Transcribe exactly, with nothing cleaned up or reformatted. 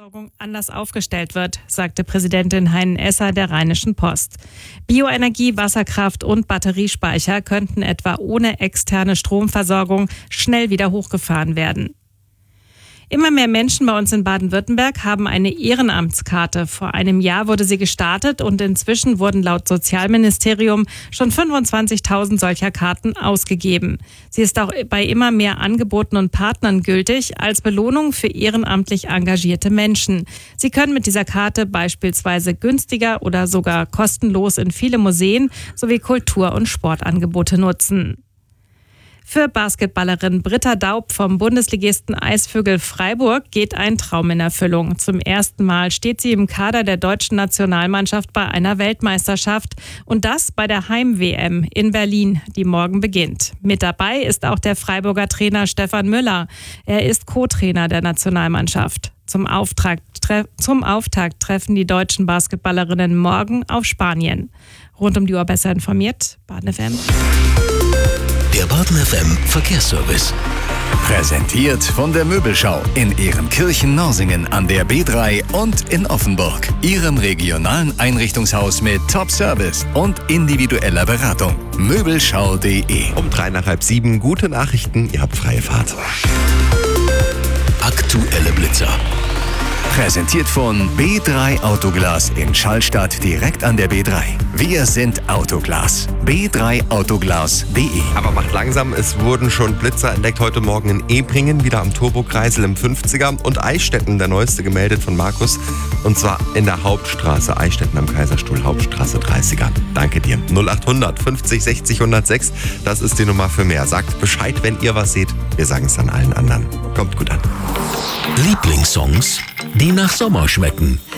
Stromversorgung anders aufgestellt wird, sagte Präsidentin Heinen-Esser der Rheinischen Post. Bioenergie, Wasserkraft und Batteriespeicher könnten etwa ohne externe Stromversorgung schnell wieder hochgefahren werden. Immer mehr Menschen bei uns in Baden-Württemberg haben eine Ehrenamtskarte. Vor einem Jahr wurde sie gestartet und inzwischen wurden laut Sozialministerium schon fünfundzwanzigtausend solcher Karten ausgegeben. Sie ist auch bei immer mehr Angeboten und Partnern gültig als Belohnung für ehrenamtlich engagierte Menschen. Sie können mit dieser Karte beispielsweise günstiger oder sogar kostenlos in viele Museen sowie Kultur- und Sportangebote nutzen. Für Basketballerin Britta Daub vom Bundesligisten Eisvögel Freiburg geht ein Traum in Erfüllung. Zum ersten Mal steht sie im Kader der deutschen Nationalmannschaft bei einer Weltmeisterschaft und das bei der Heim-W M in Berlin, die morgen beginnt. Mit dabei ist auch der Freiburger Trainer Stefan Müller. Er ist Co-Trainer der Nationalmannschaft. Zum Auftakt, tre- zum Auftakt treffen die deutschen Basketballerinnen morgen auf Spanien. Rund um die Uhr besser informiert, Baden F M. Der Baden F M Verkehrsservice. Präsentiert von der Möbelschau in Ehrenkirchen-Norsingen an der B drei und in Offenburg. Ihrem regionalen Einrichtungshaus mit Top-Service und individueller Beratung. Möbelschau punkt de. Um drei nach halb sieben, gute Nachrichten, ihr habt freie Fahrt. Aktuelle Blitzer. Präsentiert von B drei Autoglas in Schallstadt direkt an der B drei. Wir sind Autoglas. B drei Autoglas punkt de. Aber macht langsam, es wurden schon Blitzer entdeckt heute Morgen in Ebringen, wieder am Turbokreisel im fünfziger und Eichstätten, der neueste gemeldet von Markus. Und zwar in der Hauptstraße, Eichstätten am Kaiserstuhl, Hauptstraße dreißiger. Danke dir. null achthundert fünfzig sechzig hundertsechs, das ist die Nummer für mehr. Sagt Bescheid, wenn ihr was seht. Wir sagen es dann allen anderen. Kommt gut an. Lieblingssongs, die nach Sommer schmecken.